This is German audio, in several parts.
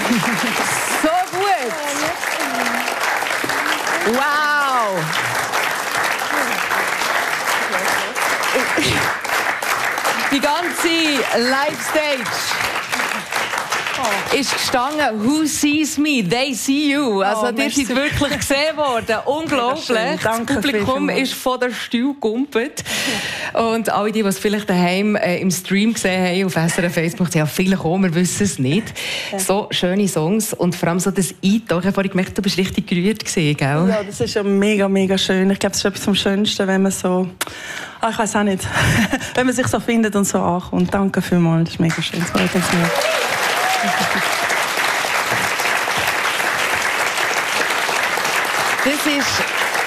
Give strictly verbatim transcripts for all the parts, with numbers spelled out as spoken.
So gut. Wow. Die ganze Live-Stage ist gestanden, who sees me, they see you. Also, oh, ihr seid wirklich gesehen worden. Unglaublich. Das Publikum ist von der Stuhl gekumpelt. Und alle, die, die es vielleicht daheim äh, im Stream gesehen haben, auf S R F Facebook, ja, viele kommen, wir wissen es nicht. Ja. So schöne Songs und vor allem so das Eintauchen. Ich habe vorhin gemerkt, du bist richtig gerührt gewesen, gell? Ja, das ist ja mega, mega schön. Ich glaube, das ist etwas vom Schönsten, wenn man so... Ah, ich weiß auch nicht. Wenn man sich so findet und so ankommt. Danke vielmals, das ist mega schön. Das freut uns sehr. Das ist,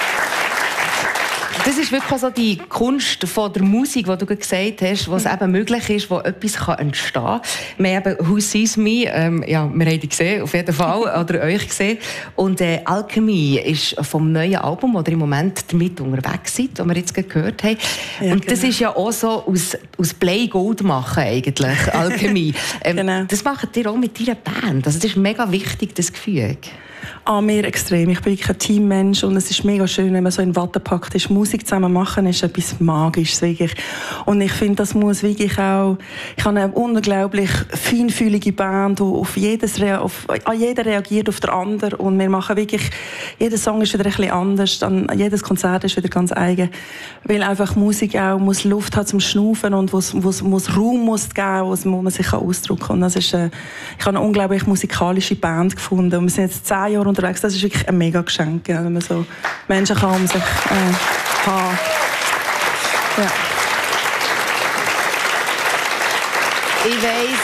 das ist wirklich so die Kunst von der Musik, die du gesagt hast, wo es eben möglich ist, wo etwas entstehen kann. Wir haben eben «Who Sees Me», ähm, ja, wir haben die gesehen, auf jeden Fall, oder euch gesehen. Und äh, «Alchemy» ist vom neuen Album, oder im Moment damit unterwegs seid, das wir jetzt gehört haben. Ja, und das genau. ist ja auch so aus, aus Play Gold machen, eigentlich, «Alchemy». ähm, genau. Das macht ihr auch mit deiner Band. Also das ist mega wichtig, das Gefühl. Ah, mir extrem. Ich bin wirklich ein Teammensch und es ist mega schön, wenn man so in Watte packt ist. Musik zusammen machen ist etwas Magisches, wirklich. Und ich finde, das muss wirklich auch... Ich habe eine unglaublich feinfühlige Band, die auf jedes, auf, an jeder reagiert, auf den anderen. Und wir machen wirklich... Jeder Song ist wieder ein bisschen anders, dann, jedes Konzert ist wieder ganz eigen. Weil einfach Musik auch muss Luft hat zum Schnaufen und wo es muss Raum muss geben, wo man sich ausdrücken kann. Und das ist, äh, ich habe eine unglaublich musikalische Band gefunden. Und wir sind jetzt zehn Jahre unterwegs. Das ist wirklich ein mega Geschenk, wenn man so Menschen kann, um sich äh, haben. Ja. Ich weiss,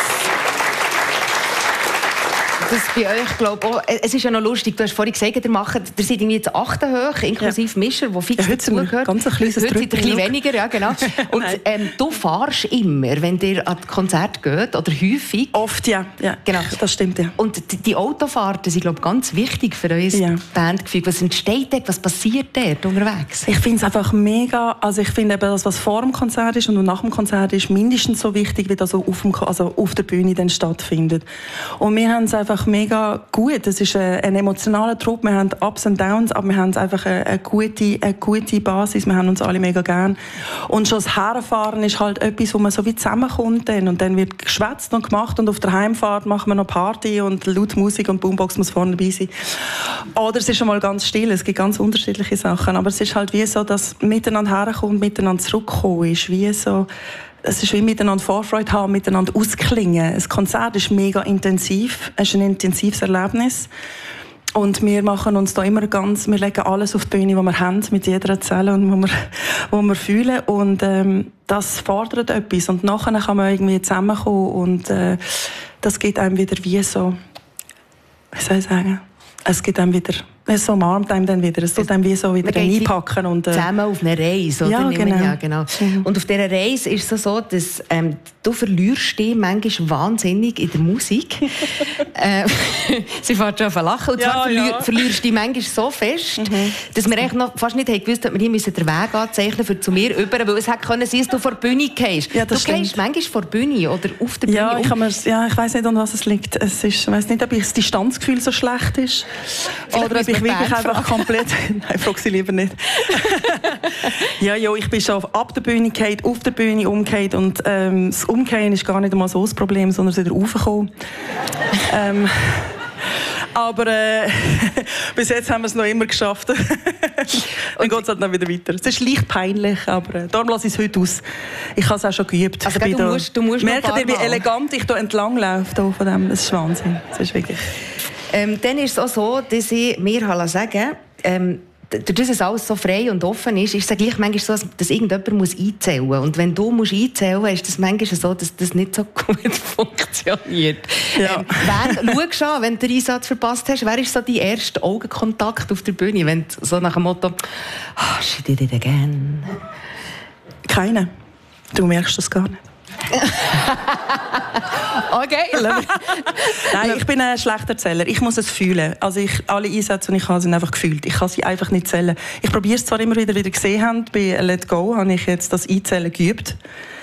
dass bei euch, glaube ich, oh, es ist ja noch lustig, du hast vorhin gesagt, ihr macht, ihr seid irgendwie jetzt achten hoch, inklusive ja. Mischer, die fix ja, dazugehört. Ganz ein kleines Heute seid ihr ein bisschen weniger, ja genau. Und ähm, du fahrst immer, wenn ihr an Konzerte geht, oder häufig? Oft, ja. ja. Genau. Das stimmt, ja. Und die, die Autofahrten sind, glaube ich, ganz wichtig für euer ja. Bandgefühl. Was entsteht dort? Was passiert dort unterwegs? Ich finde es einfach mega, also ich finde eben das, was vor dem Konzert ist und nach dem Konzert ist, mindestens so wichtig, wie das auf, dem, also auf der Bühne dann stattfindet. Und wir haben es einfach mega gut. Es ist ein, ein emotionaler Trupp. Wir haben Ups und Downs, aber wir haben einfach eine, eine, gute, eine gute Basis. Wir haben uns alle mega gern. Und schon das Herfahren ist halt etwas, wo man so wie zusammenkommt. Dann. Und dann wird geschwätzt und gemacht und auf der Heimfahrt machen wir noch Party und laut Musik und Boombox muss vorne dabei sein. Oder es ist schon mal ganz still. Es gibt ganz unterschiedliche Sachen. Aber es ist halt wie so, dass miteinander herkommt, miteinander zurückkommen ist. Wie so... Es ist wie miteinander Vorfreude haben, miteinander ausklingen. Das Konzert ist mega intensiv. Es ist ein intensives Erlebnis. Und wir machen uns da immer ganz, wir legen alles auf die Bühne, was wir haben, mit jeder Zelle und wo wir, wo wir fühlen. Und ähm, das fordert etwas. Und nachher kann man irgendwie zusammenkommen und äh, das gibt einem wieder wie so, wie soll ich sagen, es gibt einem wieder... Es umarmt einem dann wieder. Es tut einem wie so wieder einpacken. Und, äh zusammen auf eine Reise, oder? Ja, genau. Ja, genau. Mhm. Und auf dieser Reise ist es so, dass ähm, du verlierst dich manchmal wahnsinnig in der Musik. äh, sie fährt schon auf lachen. Und zwar ja, verlier, ja. verlierst du dich manchmal so fest, mhm. dass wir eigentlich noch fast nicht gewusst haben, dass wir hier den Weg anzeichnen für zu mir über, weil es hätte können sein, dass du vor der Bühne gehst. Ja, du gehst manchmal vor der Bühne oder auf der Bühne. Ja, ich, um. ja, ich weiss nicht, an was es liegt. Es ist, ich weiss nicht, ob das Distanzgefühl so schlecht ist. Vielleicht oder ob ich wirklich einfach komplett... Nein, frag sie lieber nicht. ja, ja, ich bin schon ab der Bühne gefallen, auf der Bühne umgekehrt und ähm, das Umkehren ist gar nicht einmal so das Problem, sondern es wieder raufgekommen. ähm, aber äh, bis jetzt haben wir es noch immer geschafft. Dann geht es halt noch wieder weiter. Es ist leicht peinlich, aber äh, darum lasse ich es heute aus. Ich habe es auch schon geübt. Also, du, da, musst, du musst merkt ihr, wie elegant ich hier entlang laufe? Hier von dem? Das ist Wahnsinn. Das ist wirklich... Ähm, dann ist es auch so, dass ich mir sagen ähm, dadurch, dass es alles so frei und offen ist, ist es gleich manchmal so, dass irgendjemand muss einzählen muss. Und wenn du musst einzählen musst, ist es manchmal so, dass das nicht so gut funktioniert. Ja. Ähm, wer, schau schon, wenn du den Einsatz verpasst hast, wer ist so dein erster Augenkontakt auf der Bühne? Wenn du so nach dem Motto «Oh, she did it again». Keiner. Du merkst das gar nicht. Okay. Nein, ich bin ein schlechter Zähler. Ich muss es fühlen. Also ich, alle Einsätze, die ich habe, sind einfach gefühlt. Ich kann sie einfach nicht zählen. Ich probiere es zwar immer wieder, wie ihr gesehen habt, bei Let Go habe ich jetzt das Einzählen geübt.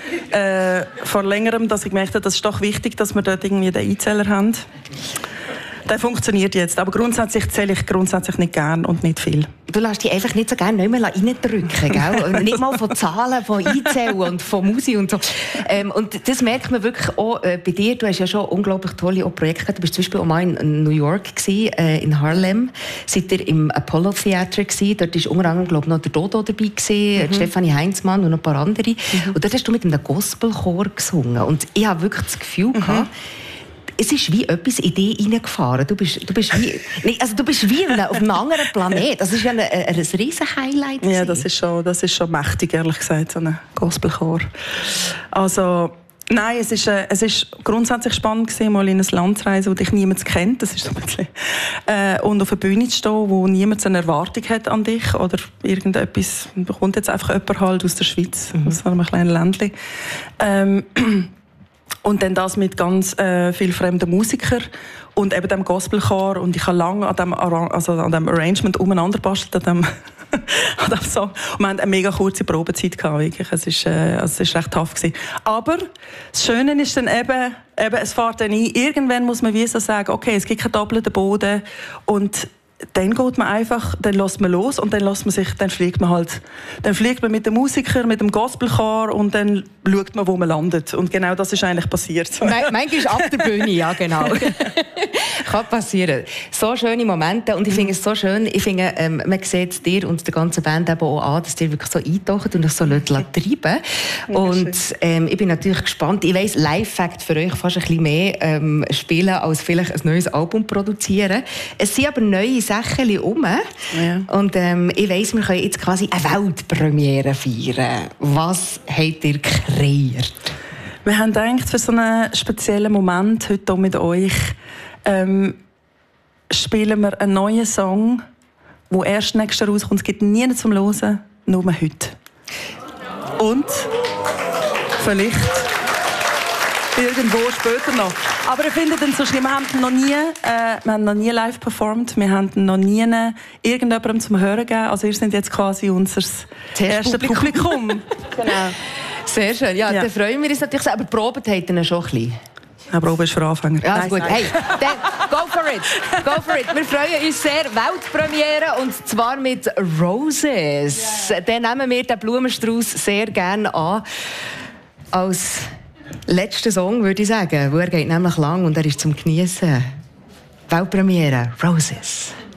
Äh, vor längerem, dass ich gemerkt habe, das ist doch wichtig, dass wir dort irgendwie den Einzähler haben. Der funktioniert jetzt, aber grundsätzlich zähle ich grundsätzlich nicht gern und nicht viel. Du lässt dich einfach nicht so gerne nicht mehr reindrücken, gell? Nicht mal von Zahlen, von Einzählen und von Musik und so. Ähm, und das merkt man wirklich auch äh, bei dir. Du hast ja schon unglaublich tolle auch Projekte gehabt. Du warst zum Beispiel auch mal in New York gewesen, äh, in Harlem. Seid ihr im Apollo Theater gewesen. Dort war unter anderem, glaube ich, noch der Dodo dabei gewesen, mhm. Stefanie Heinzmann und noch ein paar andere. Mhm. Und dort hast du mit einem Gospelchor gesungen. Und ich habe wirklich das Gefühl mhm. gehabt, es ist wie etwas in dich reingefahren. Du bist, du bist wie, nee, also du bist wie auf einem anderen Planet. Das ist ja ein, ein, ein riesen Highlight. Ja, das ist schon, das ist schon mächtig, ehrlich gesagt, so ein Gospelchor. Also, nein, es ist, äh, es ist grundsätzlich spannend gewesen, mal in ein Land zu reisen, wo dich niemand kennt. Das ist so ein bisschen, äh, und auf einer Bühne zu stehen, wo niemand eine Erwartung hat an dich oder irgendetwas. Da kommt jetzt einfach jemand halt aus der Schweiz, mhm. aus einem kleinen Ländchen. Ähm, Und dann das mit ganz äh, vielen fremden Musikern und eben dem Gospelchor. Und ich habe lange an dem, also an dem Arrangement umeinander bastelt, an dem, an dem Song. Und wir hatten eine mega kurze Probezeit gehabt, wirklich. Es ist, äh, also es ist recht tough gewesen. Aber das Schöne ist dann eben, eben es fährt dann ein. Irgendwann muss man wie so sagen, okay, es gibt keinen doppelten Boden. Und dann geht man einfach, dann lässt man los und dann lässt man sich, dann fliegt man halt, dann fliegt man mit dem Musiker, mit dem Gospelchor und dann schaut man, wo man landet. Und genau das ist eigentlich passiert. Manchmal ist ab der Bühne, ja genau. Kann passieren. So schöne Momente und ich finde es so schön, ich finde, ähm, man sieht dir und der ganzen Band eben auch an, dass dir wirklich so eintaucht und dich so treiben. Und ähm, ich bin natürlich gespannt. Ich weiss, Live-Fact für euch fast ein bisschen mehr ähm, spielen, als vielleicht ein neues Album produzieren. Es sind aber neue Sachen um. Ja. Und ähm, ich weiss, wir können jetzt quasi eine Weltpremiere feiern. Was habt ihr kreiert? Wir haben gedacht, für so einen speziellen Moment heute hier mit euch ähm, spielen wir einen neuen Song, der erst nächstes Jahr rauskommt. Es gibt nie zum Hören, nur heute. Und vielleicht irgendwo später noch. Aber ich finde den so schlimm. Wir haben ihn noch nie, äh, wir haben noch nie live performt. Wir haben ihn noch nie irgendjemandem zum Hören gegeben. Also ihr seid jetzt quasi unser erstes Publikum. Publikum. Genau. Sehr schön. Ja, ja. Dann freuen wir uns natürlich sehr. Aber proben habt ihr schon ein bisschen. Ja, Probe ist für Anfänger. Ja, ist gut. Hey, dann go for it. Go for it. Wir freuen uns sehr. Weltpremiere und zwar mit Roses. Yeah. Dann nehmen wir den Blumenstrauß sehr gerne an. Als letzter Song, würde ich sagen. Wo er geht nämlich lang und er ist zum Genießen. Weltpremiere, Roses.